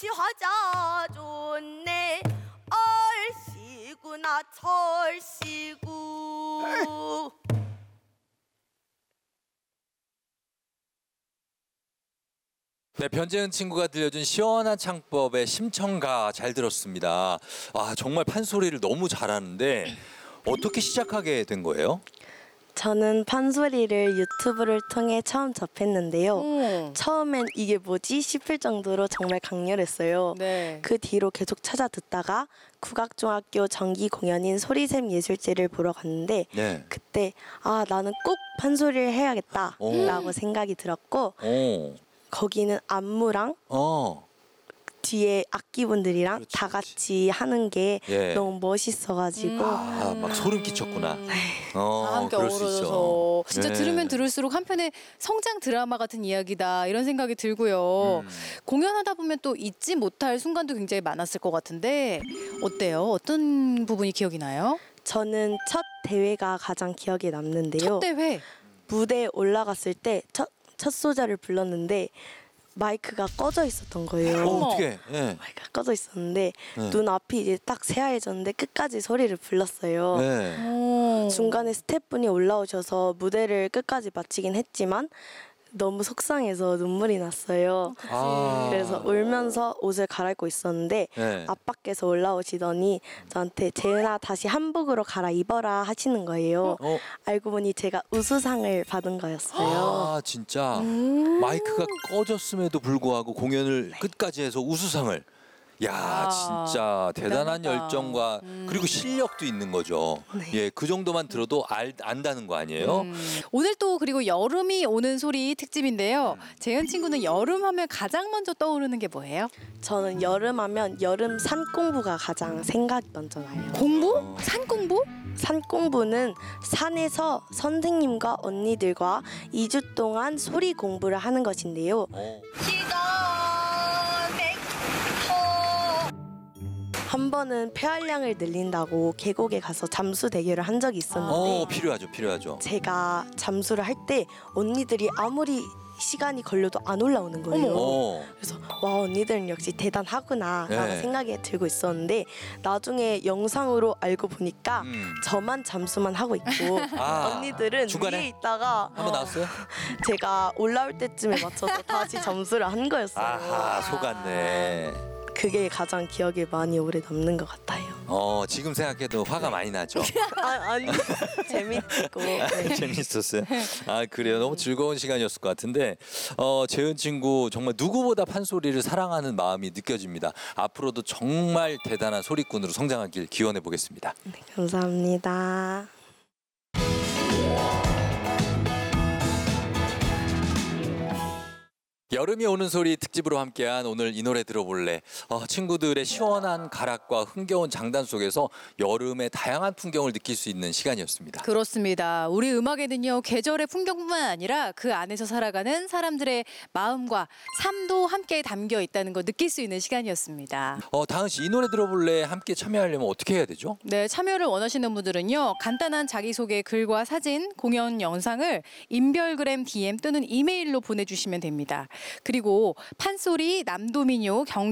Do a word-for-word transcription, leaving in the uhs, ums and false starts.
얼씨화자 좋네 얼씨구나 철씨구. 네, 변재은 친구가 들려준 시원한 창법의 심청가 잘 들었습니다. 아, 정말 판소리를 너무 잘하는데 어떻게 시작하게 된 거예요? 저는 판소리를 유튜브를 통해 처음 접했는데요. 음. 처음엔 이게 뭐지 싶을 정도로 정말 강렬했어요. 네. 그 뒤로 계속 찾아 듣다가 국악중학교 정기 공연인 소리샘 예술제를 보러 갔는데 네. 그때 아 나는 꼭 판소리를 해야겠다라고 오. 생각이 들었고 오. 거기는 안무랑 어. 뒤에 악기분들이랑 그렇지, 다 그렇지. 같이 하는 게 예. 너무 멋있어가지고 아, 막 소름 끼쳤구나. 음. 어, 다 함께 그럴 수 어우러져서 있어. 진짜 네. 들으면 들을수록 한편의 성장 드라마 같은 이야기다 이런 생각이 들고요. 음. 공연하다 보면 또 잊지 못할 순간도 굉장히 많았을 것 같은데 어때요? 어떤 부분이 기억이 나요? 저는 첫 대회가 가장 기억에 남는데요. 첫 대회. 무대에 올라갔을 때 첫 첫 소절을 불렀는데 마이크가 꺼져 있었던 거예요. 어, 어떻게? 예. 마이크가 꺼져 있었는데 네. 눈 앞이 이제 딱 새하얘졌는데 끝까지 소리를 불렀어요. 네. 오. 중간에 스태프분이 올라오셔서 무대를 끝까지 마치긴 했지만 너무 속상해서 눈물이 났어요. 아. 그래서 울면서 옷을 갈아입고 있었는데 네. 아빠께서 올라오시더니 저한테 재은아 다시 한복으로 갈아입어라 하시는 거예요. 어. 알고 보니 제가 우수상을 받은 거였어요. 아, 진짜 마이크가 꺼졌음에도 불구하고 공연을 끝까지 해서 우수상을. 야, 아, 진짜 대단한 대단하다. 열정과 음. 그리고 실력도 있는 거죠. 네. 예, 그 정도만 들어도 알, 안다는 거 아니에요? 음. 오늘 또 그리고 여름이 오는 소리 특집인데요. 재은 친구는 여름 하면 가장 먼저 떠오르는 게 뭐예요? 저는 여름 하면 여름 산 공부가 가장 생각이 먼저 나요. 공부? 산 공부? 산 공부는 산에서 선생님과 언니들과 이 주 동안 소리 공부를 하는 것인데요. 어. 한 번은 폐활량을 늘린다고 계곡에 가서 잠수 대결을 한 적이 있었는데 어, 필요하죠, 필요하죠. 제가 잠수를 할 때 언니들이 아무리 시간이 걸려도 안 올라오는 거예요. 어. 그래서 와 언니들은 역시 대단하구나 라는 네. 생각이 들고 있었는데 나중에 영상으로 알고 보니까 음. 저만 잠수만 하고 있고 아, 언니들은 중간에? 위에 있다가 한번 나왔어요? 제가 올라올 때쯤에 맞춰서 다시 잠수를 한 거였어요. 아하, 속았네. 그게 가장 기억에 많이 오래 남는 것 같아요. 어, 지금 생각해도 화가 많이 나죠. 아, 아니 재밌고 네. 재밌었어요. 아, 그래요. 너무 즐거운 시간이었을 것 같은데 어, 재은 친구 정말 누구보다 판소리를 사랑하는 마음이 느껴집니다. 앞으로도 정말 대단한 소리꾼으로 성장하길 기원해 보겠습니다. 네, 감사합니다. 여름이 오는 소리 특집으로 함께한 오늘 이 노래 들어볼래. 어, 친구들의 시원한 가락과 흥겨운 장단 속에서 여름의 다양한 풍경을 느낄 수 있는 시간이었습니다. 그렇습니다. 우리 음악에는요, 계절의 풍경뿐만 아니라 그 안에서 살아가는 사람들의 마음과 삶도 함께 담겨 있다는 걸 느낄 수 있는 시간이었습니다. 어, 다은 씨, 이 노래 들어볼래 함께 참여하려면 어떻게 해야 되죠? 네, 참여를 원하시는 분들은요, 간단한 자기소개 글과 사진, 공연 영상을 인별그램 디엠 또는 이메일로 보내주시면 됩니다. 그리고 판소리, 남도민요, 경